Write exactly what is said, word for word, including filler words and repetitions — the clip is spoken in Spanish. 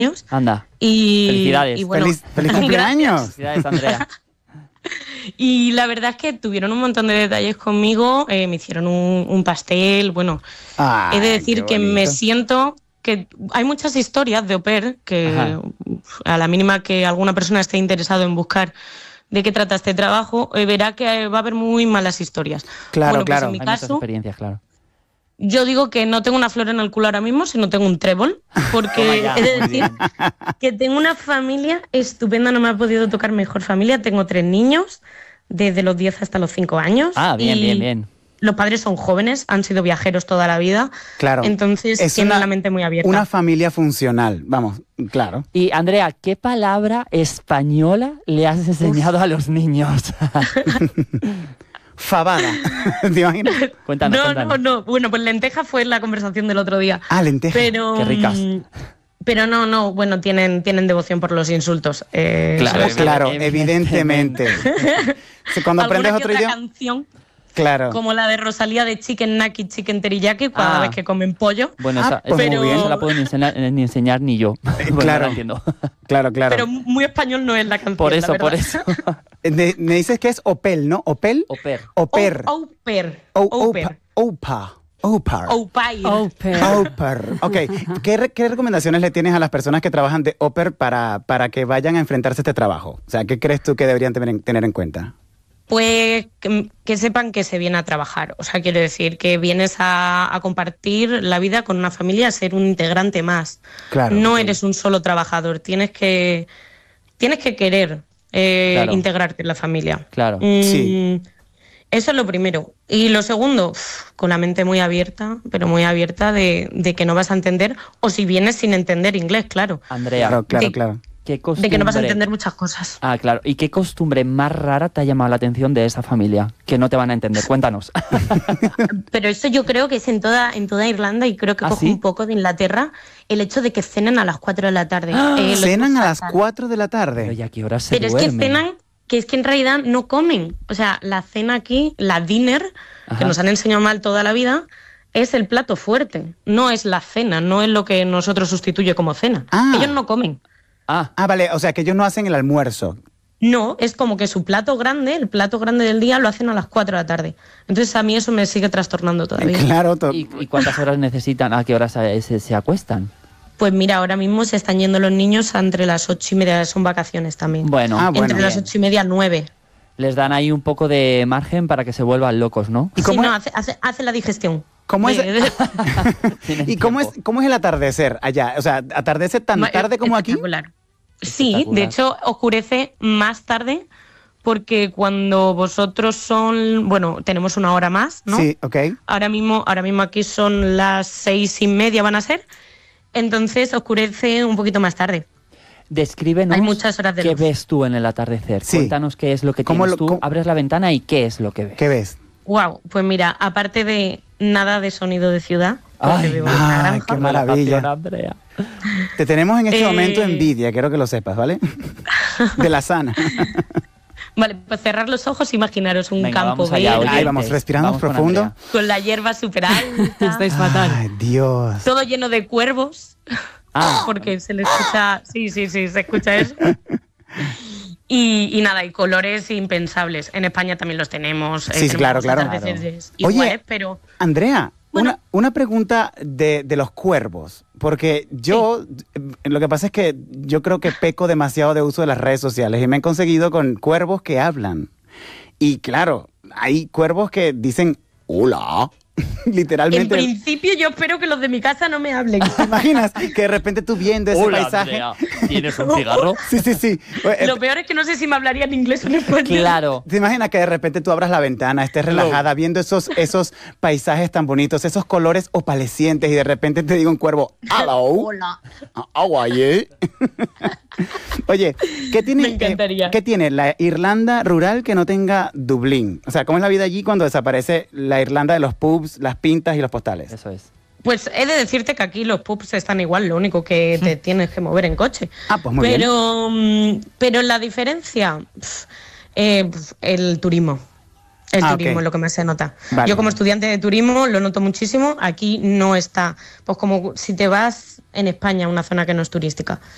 Anda. Y, Felicidades. Y bueno, ¡Feliz, feliz cumpleaños! Felicidades, Andrea. Y la verdad es que tuvieron un montón de detalles conmigo, eh, me hicieron un, un pastel, bueno, Ay, he de decir qué que me bonito. siento que hay muchas historias de au pair que Ajá. a la mínima que alguna persona esté interesado en buscar de qué trata este trabajo, eh, verá que va a haber muy malas historias. Claro, bueno, pues claro. en mi Hay muchas caso, experiencias, claro. yo digo que no tengo una flor en el culo ahora mismo, sino tengo un trébol, porque Toma ya, he de muy decir bien. que tengo una familia estupenda, no me ha podido tocar mejor familia. Tengo tres niños, desde los diez hasta los cinco años. Ah, bien, y bien, bien. Los padres son jóvenes, han sido viajeros toda la vida. Claro. Entonces Es tienen una- la mente muy abierta. Una familia funcional, vamos, claro. Y Andrea, ¿qué palabra española le has enseñado a los niños? Fabada. ¿Te imaginas? Cuéntanos, no, cuéntanos. no, no. Bueno, pues lenteja fue la conversación del otro día. Ah, lenteja. Pero, Qué ricas. mm, Pero no, no, bueno, tienen, tienen devoción por los insultos. Eh, Claro, somos- Claro, evidentemente. evidentemente. Sí, Cuando aprendes alguna que otro otra idioma. canción, Claro. como la de Rosalía de Chicken Naki, Chicken Teriyaki, cada Ah. vez que comen pollo. Bueno, Ah, esa, pues esa- muy bien. esa la puedo ni enseñar, ni enseñar ni yo. Bueno, claro. la entiendo. Claro, claro. Pero muy español no es la canción. Por la eso, por verdad. eso. Eh, de- me dices que es Opel, ¿no? Opel. Au pair. Oper. Au, au pair. O- Au opa- pair. Opa. Opar. Au pair. Au pair. Oper. Ok. ¿Qué, re- ¿Qué recomendaciones le tienes a las personas que trabajan de Oper para, para que vayan a enfrentarse a este trabajo? O sea, ¿qué crees tú que deberían tener en, tener en cuenta? Pues que, que sepan que se viene a trabajar. O sea, quiero decir que vienes a, a compartir la vida con una familia, a ser un integrante más. Claro. No eres un solo trabajador. Tienes que, tienes que querer eh, Claro. integrarte en la familia. Claro. Mm, Sí. Eso es lo primero. Y lo segundo, uf, con la mente muy abierta, pero muy abierta de, de que no vas a entender, o si vienes sin entender inglés, claro. Andrea, Claro, claro, de- claro. ¿qué costumbre? De que no vas a entender muchas cosas. Ah, claro. ¿Y qué costumbre más rara te ha llamado la atención de esa familia? Que no te van a entender. Cuéntanos. Pero eso yo creo que es en toda, en toda Irlanda y creo que ¿Ah, coge sí? un poco de Inglaterra el hecho de que cenen a las cuatro de la tarde. Eh, lo Cenan digo a las fatal. cuatro de la Pero tarde. ya qué hora se Pero es que duermen. cenan, que es que en realidad no comen. O sea, la cena aquí, la dinner, Ajá. que nos han enseñado mal toda la vida, es el plato fuerte. No es la cena, no es lo que nosotros sustituye como cena. Ah. Ellos no comen. Ah, Ah, vale. O sea, que ellos no hacen el almuerzo. No, es como que su plato grande, el plato grande del día, lo hacen a las cuatro de la tarde. Entonces a mí eso me sigue trastornando todavía. Claro. to- ¿y, y cuántas horas necesitan? ¿A qué horas se, se, se acuestan? Pues mira, ahora mismo se están yendo los niños a entre las ocho y media, son vacaciones también. Bueno, Ah, bueno. entre las bien. ocho y media, nueve. Les dan ahí un poco de margen para que se vuelvan locos, ¿no? ¿Y Sí, cómo no, es- hace, hace, hace la digestión. ¿Cómo es- De- de- Tienen ¿Y cómo es, tiempo. cómo es el atardecer allá? O sea, ¿atardece tan Ma- tarde como aquí? espectacular. Sí, Espectacular. de hecho oscurece más tarde porque cuando vosotros son, bueno, tenemos una hora más, ¿no? Sí, ok. Ahora mismo, ahora mismo aquí son las seis y media van a ser, entonces oscurece un poquito más tarde. Descríbenos Hay muchas horas de qué luz. ves tú en el atardecer. Sí. Cuéntanos qué es lo que ¿Cómo tienes lo- tú. cómo- Abres la ventana y qué es lo que ves. ¿Qué ves? Wow, pues mira, aparte de nada de sonido de ciudad, porque Ay, vivo en una ay, granja, qué maravilla. Relajación, Andrea. Te tenemos en este Eh. momento envidia, quiero que lo sepas, ¿vale? De la sana. Vale, pues cerrar los ojos, imaginaros un Venga, campo vamos allá, verde, Ahí vamos, oyentes. respiramos Vamos con profundo. Andrea. con la hierba súper alta, Estáis fatal. Ay, Dios. todo lleno de cuervos, Ah, porque se le escucha, sí, sí, sí, se escucha eso. Y, y nada, y colores impensables. En España también los tenemos. eh, Sí, sí, tenemos claro, unos claro. atardeceres Oye, iguales, pero Andrea, Bueno. una, una pregunta de, de los cuervos, porque yo, eh, lo que pasa es que yo creo que peco demasiado de uso de las redes sociales y me he conseguido con cuervos que hablan. Y claro, hay cuervos que dicen, hola, en literalmente. principio yo espero que los de mi casa no me hablen. ¿Te imaginas que de repente tú viendo ese hola, paisaje? Andrea. ¿Tienes un cigarro? Sí, sí, sí. Eh, Lo peor es que no sé si me hablarían inglés o en español. Claro. ¿Te imaginas que de repente tú abras la ventana, estés relajada, viendo esos, esos paisajes tan bonitos, esos colores opalescientes y de repente te diga un cuervo, hello, Hola. how are you? Oye, ¿qué tiene, Me encantaría. eh, ¿qué tiene la Irlanda rural que no tenga Dublín? O sea, ¿cómo es la vida allí cuando desaparece la Irlanda de los pubs, las pintas y los postales? Eso es. Pues he de decirte que aquí los pubs están igual, lo único que te tienes que mover en coche. Ah, pues muy bien. pero, mm, pero la diferencia, pf, eh, pf, el turismo. El Ah, turismo ok. es lo que más se nota. Vale. Yo como estudiante de turismo lo noto muchísimo. Aquí no está, pues como si te vas en España a una zona que no es turística.